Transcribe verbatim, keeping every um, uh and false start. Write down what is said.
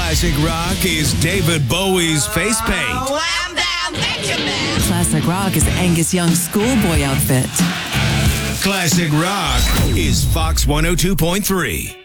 Classic rock is David Bowie's face paint. Oh, I'm down, Benjamin. Classic rock is Angus Young's schoolboy outfit. Classic rock is Fox one oh two point three.